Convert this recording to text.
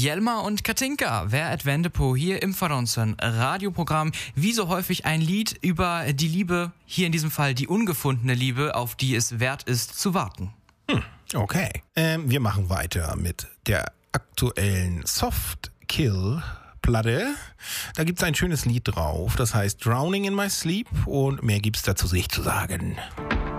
Jelmer und Katinka, wer et Wendepo hier im Verdonzen Radioprogramm. Wie so häufig ein Lied über die Liebe, hier in diesem Fall die ungefundene Liebe, auf die es wert ist zu warten. Okay, wir machen weiter mit der aktuellen Soft-Kill-Platte. Da gibt's ein schönes Lied drauf, das heißt Drowning in My Sleep und mehr gibt's dazu nicht zu sagen.